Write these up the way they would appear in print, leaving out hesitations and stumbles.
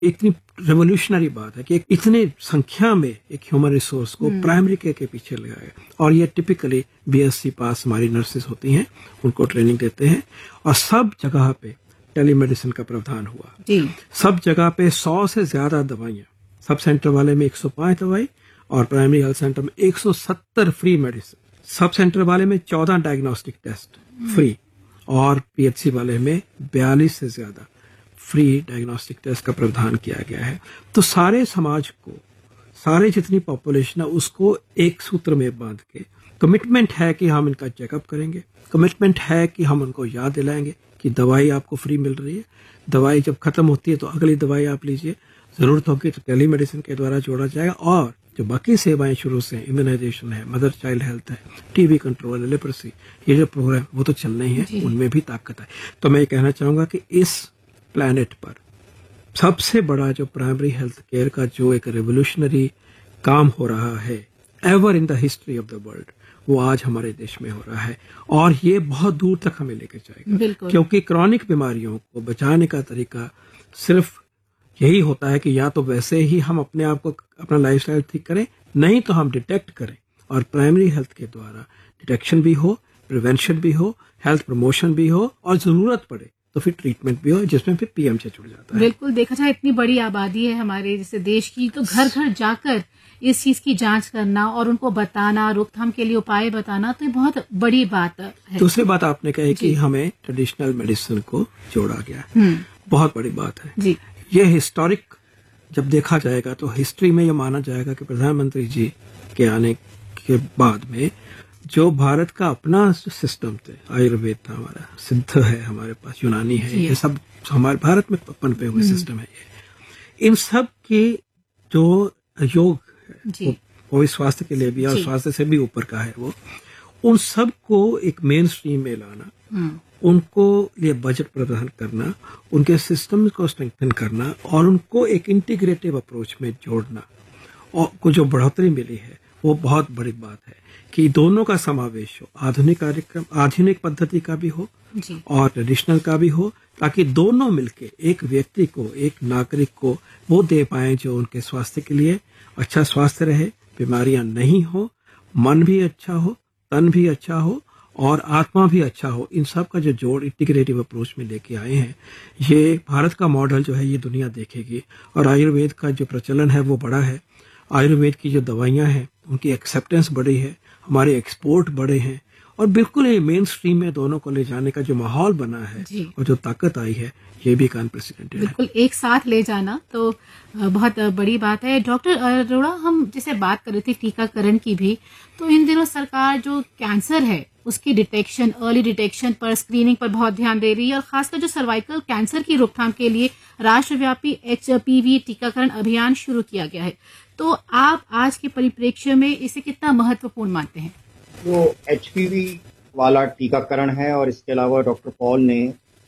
इतनी रेवोल्यूशनरी बात है कि इतनी संख्या में एक ह्यूमन रिसोर्स को प्राइमरी केयर के पीछे लगाया। और ये टिपिकली बीएससी पास हमारी नर्सेस होती हैं, उनको ट्रेनिंग देते हैं। और सब जगह पे टेलीमेडिसिन का प्रावधान हुआ जी। सब जगह पे 100 से ज्यादा दवाइयां, सब सेंटर वाले में 105 दवाई और प्राइमरी हेल्थ सेंटर में 170 फ्री मेडिसिन, सब सेंटर वाले में 14 डायग्नोस्टिक टेस्ट फ्री और पीएचसी वाले में 42 से ज्यादा फ्री डायग्नोस्टिक टेस्ट का प्रावधान किया गया है। तो सारे समाज को, सारे जितनी पॉपुलेशन है उसको एक सूत्र में बांध के कमिटमेंट है कि हम इनका चेकअप करेंगे, कमिटमेंट है कि हम उनको याद दिलाएंगे कि दवाई आपको फ्री मिल रही है, दवाई जब खत्म होती है तो अगली दवाई आप लीजिए, जरूरत होगी तो टेलीमेडिसिन के द्वारा जोड़ा जाएगा। और जो बाकी सेवाएं शुरू से इम्यूनाइजेशन है, मदर चाइल्ड हेल्थ है, टीबी कंट्रोल है, लेप्रोसी, ये जो प्रोग्राम वो तो चलने ही है, उनमें भी ताकत है। तो मैं ये कहना चाहूंगा कि इस प्लैनेट पर सबसे बड़ा जो प्राइमरी हेल्थ केयर का जो एक रेवोल्यूशनरी काम हो रहा है ever in the history of the world, वो आज हमारे देश में हो रहा है। और ये बहुत दूर तक हमें लेकर जाएगा, क्योंकि क्रॉनिक बीमारियों को बचाने का तरीका सिर्फ यही होता है कि या तो वैसे ही हम अपने आप को, अपना लाइफस्टाइल ठीक करें, नहीं तो हम डिटेक्ट करें। और प्राइमरी हेल्थ के द्वारा डिटेक्शन भी हो, प्रिवेंशन भी हो, हेल्थ प्रमोशन भी हो और जरूरत पड़े तो फिर ट्रीटमेंट भी हो, जिसमें फिर पीएमजे जुड़ जाता है। बिल्कुल, देखा जाए इतनी बड़ी आबादी है हमारे जैसे देश की, तो घर घर जाकर इस चीज की जांच करना और उनको बताना, रोकथाम के लिए उपाय बताना, तो ये बहुत बड़ी बात है। दूसरी बात आपने कही कि हमें ट्रेडिशनल मेडिसिन को जोड़ा गया, बहुत बड़ी बात है जी। ये हिस्टोरिक जब देखा जाएगा तो हिस्ट्री में ये माना जाएगा कि प्रधानमंत्री जी के आने के बाद में जो भारत का अपना सिस्टम थे, आयुर्वेद था हमारा, सिद्ध है हमारे पास, यूनानी है, ये सब हमारे भारत में पनपे हुए सिस्टम है। ये इन सब की जो योग है वो भी स्वास्थ्य के लिए भी और स्वास्थ्य से भी ऊपर का है, वो उन सब को एक मेन स्ट्रीम में लाना, उनको लिए बजट प्रदान करना, उनके सिस्टम को स्ट्रेंथन करना और उनको एक इंटीग्रेटिव अप्रोच में जोड़ना, और को जो बढ़ोतरी मिली है वो बहुत बड़ी बात है कि दोनों का समावेश हो, आधुनिक कार्यक्रम, आधुनिक पद्धति का भी हो और ट्रेडिशनल का भी हो, ताकि दोनों मिलके एक व्यक्ति को, एक नागरिक को वो दे पाए जो उनके स्वास्थ्य के लिए अच्छा स्वास्थ्य रहे, बीमारियां नहीं हो, मन भी अच्छा हो, तन भी अच्छा हो और आत्मा भी अच्छा हो। इन सब का जो जोड़ इंटीग्रेटिव अप्रोच में लेके आए हैं, ये भारत का मॉडल जो है ये दुनिया देखेगी। और आयुर्वेद का जो प्रचलन है वो बड़ा है, आयुर्वेद की जो दवाइयां हैं उनकी एक्सेप्टेंस बड़ी है, हमारे एक्सपोर्ट बड़े हैं और बिल्कुल ये मेन स्ट्रीम में दोनों को ले जाने का जो माहौल बना है और जो ताकत आई है, ये भी अनप्रेसिडेंटेड है। बिल्कुल एक साथ ले जाना तो बहुत बड़ी बात है। डॉक्टर अरोड़ा, हम जैसे बात कर रहे थे टीकाकरण की भी, तो इन दिनों सरकार जो कैंसर है उसकी डिटेक्शन, अर्ली डिटेक्शन पर, स्क्रीनिंग पर बहुत ध्यान दे रही है और खासकर जो सर्वाइकल कैंसर की रोकथाम के लिए राष्ट्रव्यापी HPV टीकाकरण अभियान शुरू किया गया है। तो आप आज के परिप्रेक्ष्य में इसे कितना महत्वपूर्ण मानते हैं? जो HPV वाला टीकाकरण है और इसके अलावा डॉक्टर पॉल ने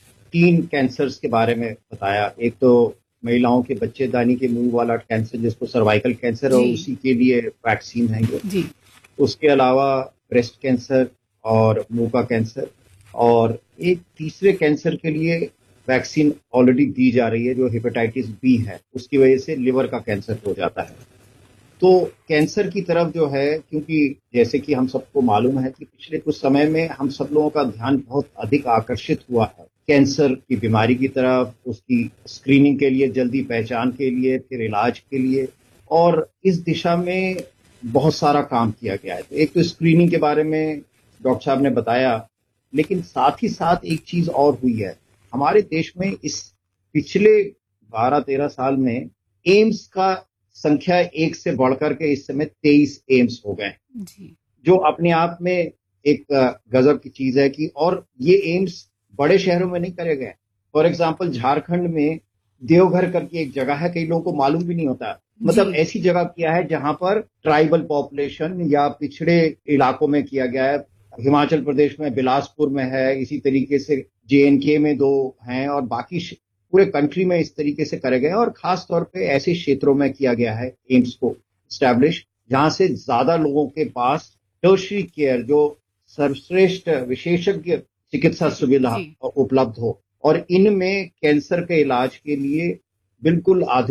3 कैंसर्स के बारे में बताया। एक तो महिलाओं के बच्चेदानी के मुंह वाला कैंसर जिसको सर्वाइकल कैंसर है, उसी के लिए वैक्सीन है ये। उसके अलावा ब्रेस्ट कैंसर और मुंह का कैंसर, और एक तीसरे कैंसर के लिए वैक्सीन ऑलरेडी दी जा रही है जो हेपेटाइटिस बी है, उसकी वजह से लिवर का कैंसर हो जाता है। तो कैंसर की तरफ जो है, क्योंकि जैसे कि हम सबको मालूम है कि पिछले कुछ समय में हम सब लोगों का ध्यान बहुत अधिक आकर्षित हुआ है कैंसर की बीमारी की तरफ, उसकी स्क्रीनिंग के लिए, जल्दी पहचान के लिए, फिर इलाज के लिए, और इस दिशा में बहुत सारा काम किया गया है। तो एक तो स्क्रीनिंग के बारे में डॉक्टर साहब ने बताया, लेकिन साथ ही साथ एक चीज और हुई है हमारे देश में। इस पिछले 12-13 साल में एम्स का संख्या 1 से बढ़कर के इस समय 23 एम्स हो गए, जो अपने आप में एक गजब की चीज है कि, और ये एम्स बड़े शहरों में नहीं करे गए। फॉर एग्जाम्पल झारखंड में देवघर करके एक जगह है, कई लोगों को मालूम भी नहीं होता, मतलब ऐसी जगह किया है जहां पर ट्राइबल पॉपुलेशन या पिछड़े इलाकों में किया गया है। हिमाचल प्रदेश में बिलासपुर में है, इसी तरीके से JNK में 2 हैं, और बाकी पूरे कंट्री में इस तरीके से करे गए हैं। और खास तौर पे ऐसे क्षेत्रों में किया गया है एम्स को स्टैब्लिश, जहां से ज्यादा लोगों के पास टर्शरी केयर, जो सर्वश्रेष्ठ विशेषज्ञ चिकित्सा सुविधा उपलब्ध हो। और इनमें कैंसर के इलाज के लिए बिल्कुल